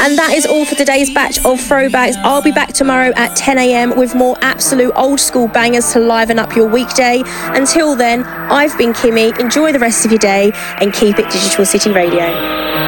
And that is all for today's batch of throwbacks. I'll be back tomorrow at 10 a.m. with more absolute old school bangers to liven up your weekday. Until then, I've been Kimmy. Enjoy the rest of your day and keep it Digital City Radio.